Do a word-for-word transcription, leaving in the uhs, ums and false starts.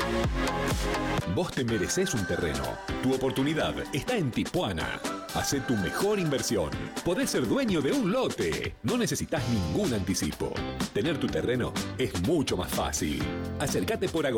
Vos te merecés un terreno. Tu oportunidad está en Tijuana. Hacé tu mejor inversión. Podés ser dueño de un lote. No necesitas ningún anticipo. Tener tu terreno es mucho más fácil. Acércate por Agora.